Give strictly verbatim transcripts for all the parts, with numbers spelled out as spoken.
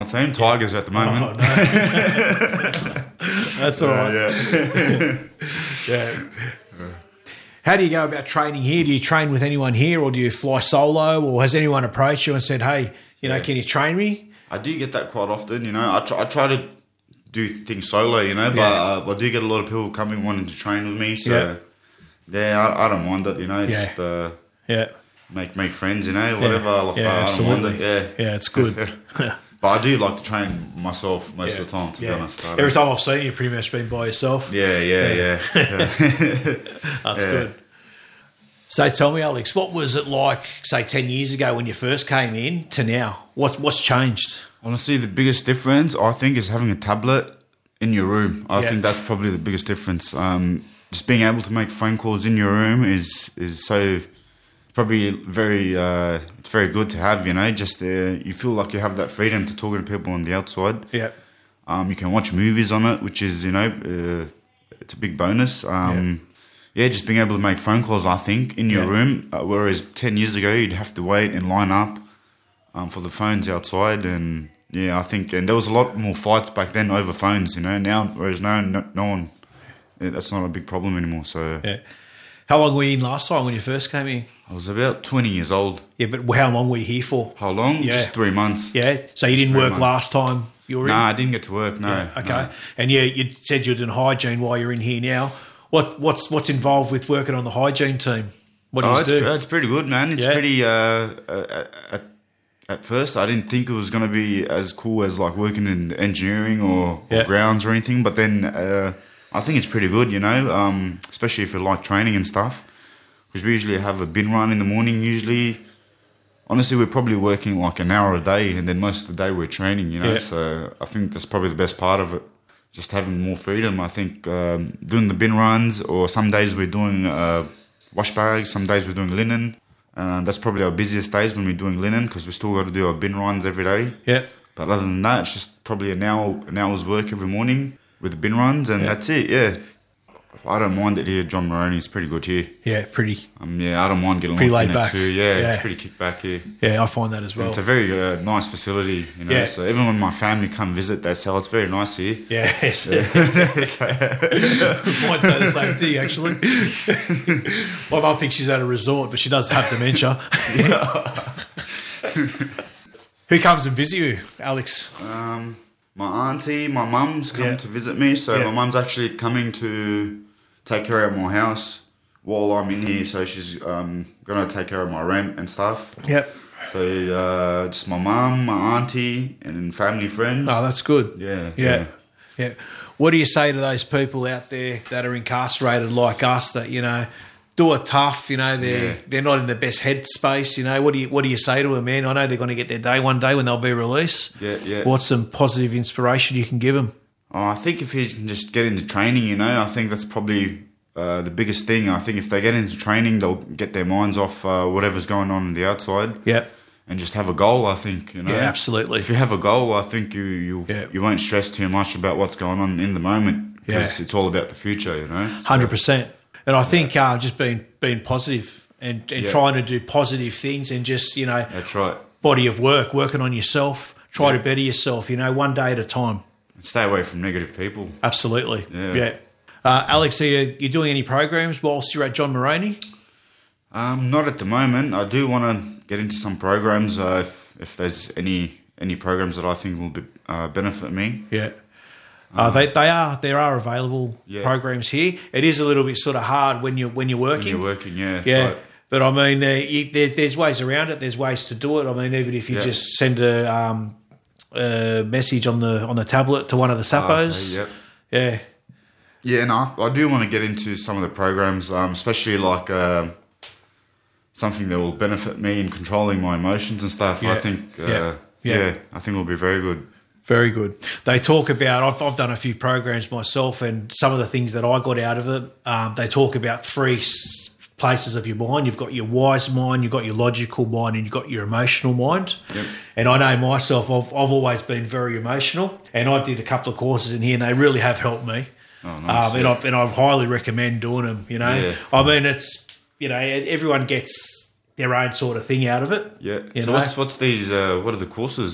My team, Tigers at the moment. Oh, no. That's all right. Uh, yeah. Yeah. How do you go about training here? Do you train with anyone here, or do you fly solo, or has anyone approached you and said, hey, you know, Yeah. can you train me? I do get that quite often, you know. I try, I try to do things solo, you know, but Yeah. uh, I do get a lot of people coming wanting to train with me. So, Yeah. yeah, I, I don't mind it, you know. It's Yeah. just uh, Yeah. make make friends, you know, whatever. Yeah, Like, yeah I, I don't mind absolutely. it, yeah. Yeah, it's good. But I do like to train myself most Yeah. of the time, to Yeah. be honest. I Every don't- time I've seen you, you've pretty much been by yourself. Yeah, yeah, yeah. yeah. That's Yeah. good. So tell me, Alex, what was it like, say, ten years ago when you first came in to now? What, what's changed? Honestly, the biggest difference, I think, is having a tablet in your room. I Yeah. think that's probably the biggest difference. Um, just being able to make phone calls in your room is is so probably very uh, it's very good to have. You know, just uh, you feel like you have that freedom to talk to people on the outside. Yeah. Um, you can watch movies on it, which is you know uh, it's a big bonus. Um, yeah. just being able to make phone calls, I think, in your Yeah. room. Uh, whereas ten years ago, you'd have to wait and line up um, for the phones outside, and yeah, I think, and there was a lot more fights back then over phones, you know. Now, whereas now, no, no one, yeah, that's not a big problem anymore. So Yeah. How long were you in last time when you first came in? I was about twenty years old. Yeah, but how long were you here for? How long? Yeah. Just three months. Yeah. So you didn't three work months. last time you were No, in? I didn't get to work. No. Yeah, okay. no. And yeah, you said you were doing hygiene while you're in here now. What what's what's involved with working on the hygiene team? What do Oh, you it's, do? it's pretty good, man. It's Yeah. pretty. Uh, uh, at, at first, I didn't think it was going to be as cool as like working in engineering or, Yeah. or grounds or anything. But then uh, I think it's pretty good, you know, um, especially if you like training and stuff. Because we usually have a bin run in the morning. Usually, honestly, we're probably working like an hour a day, and then most of the day we're training. You know, Yeah. so I think that's probably the best part of it. Just having more freedom. I think um, doing the bin runs, or some days we're doing uh, wash bags. Some days we're doing linen. Uh, that's probably our busiest days when we're doing linen, because we still got to do our bin runs every day. Yeah. But other than that, it's just probably an hour, an hour's work every morning with the bin runs, and Yeah. that's it. Yeah, I don't mind it here. John Moroney is pretty good here. Yeah, pretty. Um, yeah, I don't mind getting Pretty locked laid in back. it too. Yeah, Yeah. it's pretty kick back here. Yeah, I find that as well. It's a very uh, nice facility, you know. Yeah. So even when my family come visit, they say, "Oh, it's very nice here." Yes. So- Might say the same thing, actually. My mum thinks she's at a resort, but she does have dementia. Who comes and visit you, Alex? um, my auntie, my mum's come Yeah. to visit me, so Yeah. my mum's actually coming to take care of my house while I'm in here. So she's um, gonna take care of my rent and stuff. Yep. So uh, just my mum, my auntie, and family friends. Oh, that's good. Yeah, Yeah. yeah. Yeah. What do you say to those people out there that are incarcerated like us that, you know, do it tough, you know, they're Yeah. they're not in the best headspace, you know? What do you what do you say to them, man? I know they're going to get their day one day when they'll be released. Yeah, yeah. What's some positive inspiration you can give them? Oh, I think if you can just get into training, you know, I think that's probably uh, the biggest thing. I think if they get into training, they'll get their minds off uh, whatever's going on on the outside, Yeah. and just have a goal. I think, you know, Yeah, absolutely. If you have a goal, I think you you, Yeah. you won't stress too much about what's going on in the moment, because Yeah. it's all about the future, you know. So, Hundred percent. And I think uh, just being being positive and, and Yeah. trying to do positive things and just, you know, that's right. body of work, working on yourself, try Yeah. to better yourself, you know, one day at a time. Stay away from negative people. Absolutely. Yeah. Yeah. Uh, Alex, are you, you doing any programs whilst you're at John Moroney? Um, not at the moment. I do want to get into some programs. Uh, if if there's any any programs that I think will be, uh, benefit me. Yeah. Uh, they they are there are available Yeah. programs here. It is a little bit sort of hard when you're when you're When working. you're working, yeah. that's Yeah. right. But I mean, uh, you, there, there's ways around it. There's ways to do it. I mean, even if you Yeah. just send a, um, a message on the on the tablet to one of the Sappos. Ah, okay, yep. Yeah. Yeah, and I, I do want to get into some of the programs, um, especially like uh, something that will benefit me in controlling my emotions and stuff. Yeah. I think, uh, Yeah. yeah. Yeah. I think it will be very good. Very good. They talk about, I've, I've done a few programs myself, and some of the things that I got out of it, um, they talk about three s- places of your mind. You've got your wise mind, you've got your logical mind, and you've got your emotional mind. Yep. And I know myself, I've, I've always been very emotional, and I did a couple of courses in here, and they really have helped me. Oh, nice, um, and, yeah. I, and I highly recommend doing them, you know. Yeah. I mean, it's, you know, everyone gets their own sort of thing out of it. Yeah. You so know? what's what's these? Uh, what are the courses?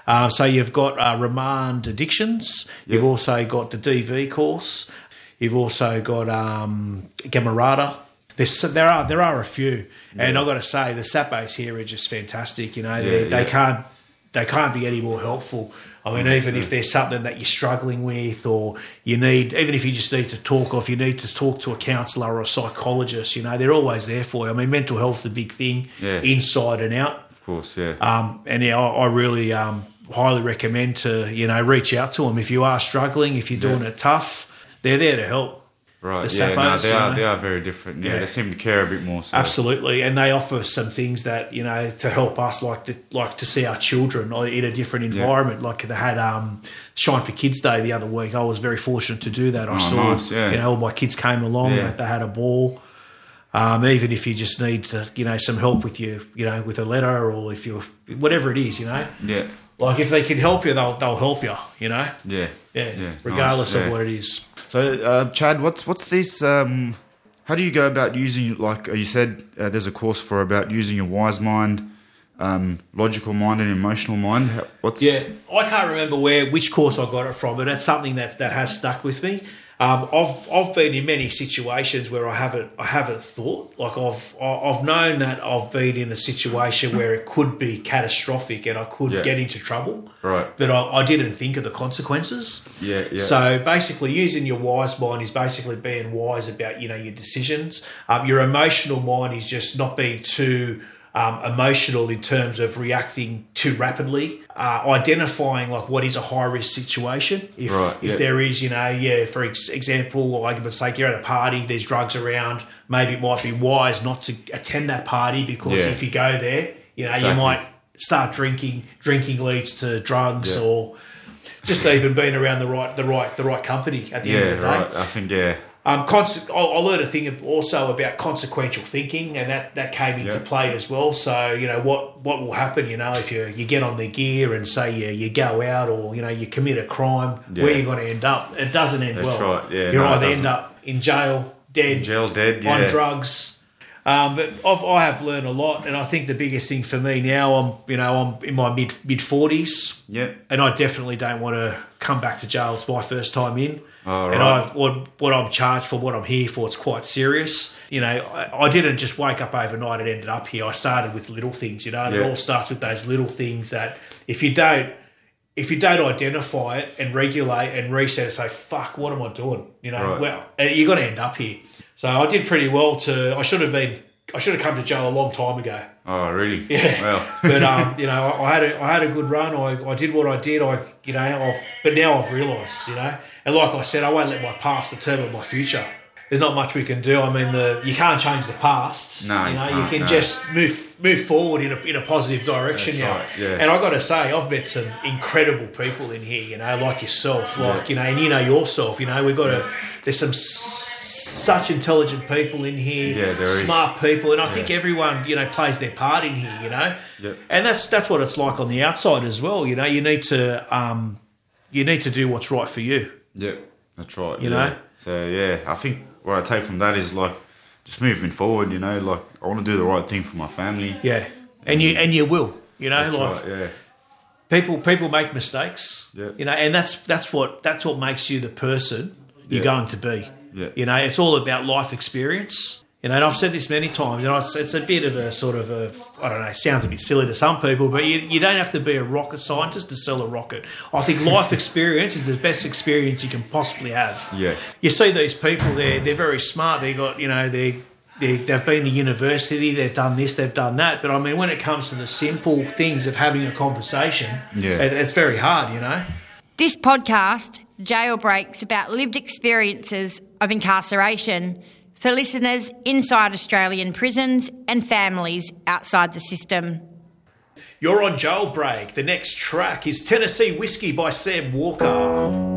Uh, so you've got uh, Remand Addictions. You've Yep. also got the D V course. You've also got um, Gamarada. There's, there are there are a few, and I've got to say the S A P As here are just fantastic. You know, they, Yeah, they yeah. can't they can't be any more helpful. I mean, even if there's something that you're struggling with, or you need, even if you just need to talk, or if you need to talk to a counsellor or a psychologist, you know, they're always there for you. I mean, mental health's a big thing, Yeah. inside and out. Of course, yeah. Um, and yeah, I, I really um, highly recommend to you know reach out to them if you are struggling, if you're doing it tough. They're there to help. Right, the yeah, no, Sapos, they you are know. they are very different. Yeah, Yeah. they seem to care a bit more. So. Absolutely, and they offer some things that you know to help us, like to, like to see our children in a different environment. Like they had um, Shine for Kids Day the other week. I was very fortunate to do that. I Oh, saw, nice, yeah. you know, all my kids came along. Yeah. They had a ball. Um, even if you just need to, you know, some help with you, you know, with a letter, or if you, whatever it is, you know, Yeah, like if they can help you, they'll they'll help you. You know, yeah, yeah, yeah. regardless nice, of yeah. what it is. So, uh, Chad, what's what's this? Um, how do you go about using? Like you said, uh, there's a course for about using your wise mind, um, logical mind, and emotional mind. How- What's Yeah, I can't remember where which course I got it from, but that's something that that has stuck with me. Um, I've I've been in many situations where I haven't I haven't thought like I've I've known that I've been in a situation where it could be catastrophic and I could Yeah. get into trouble, Right. but I, I didn't think of the consequences. Yeah, yeah. So basically, using your wise mind is basically being wise about you know your decisions. Um, your emotional mind is just not being too um, emotional in terms of reacting too rapidly, uh, identifying like what is a high risk situation. If Right, if yeah. there is, you know, yeah, for ex- example, like for sake, you're at a party, there's drugs around. Maybe it might be wise not to attend that party because Yeah. if you go there, you know, Exactly. you might start drinking. Drinking leads to drugs Yeah. or just even being around the right, the right, the right company at the yeah, end of the day. right. I think yeah, Um, conse- I I learned a thing also about consequential thinking, and that, that came into Yeah. play as well. So you know what what will happen? You know if you you get on the gear and say you you go out or you know you commit a crime, where Yeah. you're going to end up? It doesn't end That's well. right, yeah, you no, it either end doesn't. up in jail, dead, jail dead. Yeah, on drugs. Um, but I've, I have learned a lot, and I think the biggest thing for me now, I'm you know I'm in my mid mid forties, yeah, and I definitely don't want to come back to jail. It's my first time in. Oh, and right. I, what, what I'm charged for, what I'm here for, it's quite serious. You know, I, I didn't just wake up overnight and ended up here. I started with little things, you know, and Yeah. it all starts with those little things that if you don't, if you don't identify it and regulate and reset and say, fuck, what am I doing? You know, Right. well, you're going to end up here. So I did pretty well to, I should have been, I should have come to jail a long time ago. Oh, really? Yeah. Well, But um, you know, I, I had a I had a good run. I, I did what I did. I you know, I've, but now I've realised, you know, and like I said, I won't let my past determine my future. There's not much we can do. I mean, the you can't change the past. No, you you know, you, can't, can no. just move move forward in a in a positive direction. That's now. right, yeah. And I got to say, I've met some incredible people in here. You know, like yourself, like Yeah. you know, and you know yourself. You know, we've got a there's some. S- such intelligent people in here, Yeah, there is. smart people, and I think Yeah. everyone, you know, plays their part in here, you know, Yep. and that's that's what it's like on the outside as well. You know, you need to um, you need to do what's right for you. yeah, that's right. You yeah. know? So yeah, I think what I take from that is like just moving forward. You know, like I want to do the right thing for my family. Yeah, and you and you will, you know, That's like right. Yeah, people people make mistakes, Yeah. you know, and that's that's what that's what makes you the person you're Yeah. going to be. Yeah. You know, it's all about life experience. You know, and I've said this many times, and it's, it's a bit of a sort of a, I don't know, sounds a bit silly to some people, but you, you don't have to be a rocket scientist to sell a rocket. I think life experience is the best experience you can possibly have. Yeah. You see these people, they're, they're very smart. They got, you know, they they they've been to university, they've done this, they've done that. But I mean, when it comes to the simple things of having a conversation, Yeah. it, it's very hard, you know. This podcast, Jailbreak's about lived experiences of incarceration for listeners inside Australian prisons and families outside the system. You're on Jailbreak. The next track is Tennessee Whiskey by Sam Walker.